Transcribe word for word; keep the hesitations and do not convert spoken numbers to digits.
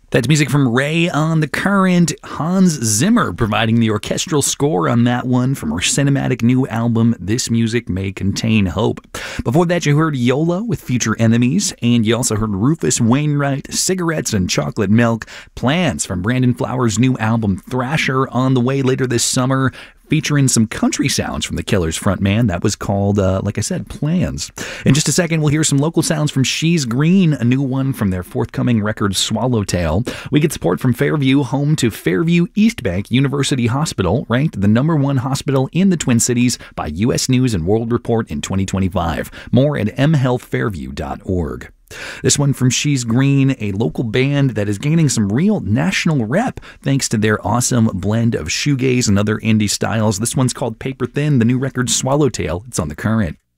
That's music from Ray on The Current. Hans Zimmer providing the orchestral score on that one from her cinematic new album, This Music May Contain Hope. Before that, you heard Yola with Future Enemies, and you also heard Rufus Wainwright, Cigarettes and Chocolate Milk. Plans from Brandon Flowers' new album, Thrasher, on the way later this summer, featuring some country sounds from the Killers frontman. That was called, uh, like I said, Plans. In just a second, we'll hear some local sounds from She's Green, a new one from their forthcoming record, Swallowtail. We get support from Fairview, home to Fairview East Bank University Hospital, ranked the number one hospital in the Twin Cities by U S News and World Report in twenty twenty-five. More at m health fairview dot org. This one from She's Green, a local band that is gaining some real national rep thanks to their awesome blend of shoegaze and other indie styles. This one's called Paper Thin, the new record Swallowtail. It's on The Current.